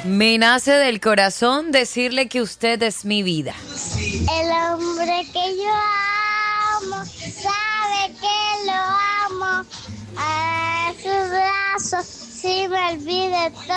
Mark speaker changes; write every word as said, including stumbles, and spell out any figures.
Speaker 1: Me nace del corazón decirle que usted es mi vida.
Speaker 2: El hombre que yo amo sabe que lo amo. A sus brazos, si me olvide todo.